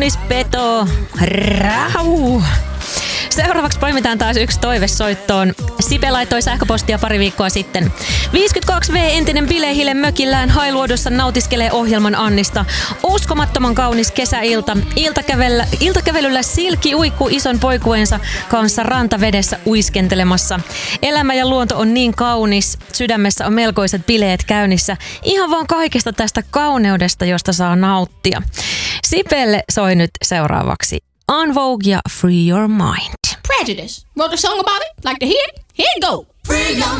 Ruispeto. Rau. Seuraavaksi poimitaan taas yksi toive soittoon. Sipe laittoi sähköpostia pari viikkoa sitten. 52V entinen bileihille mökillään Hailuodossa nautiskelee ohjelman Annista. Uskomattoman kaunis kesäilta. Iltakävelyllä Silki uikkuu ison poikueensa kanssa rantavedessä uiskentelemassa. Elämä ja luonto on niin kaunis. Sydämessä on melkoiset bileet käynnissä. Ihan vaan kaikesta tästä kauneudesta, josta saa nauttia. Sipelle soi nyt seuraavaksi En Vogue ja Free Your Mind. Prejudice. Wrote a song about it? Like to hear it? Here it go. Free your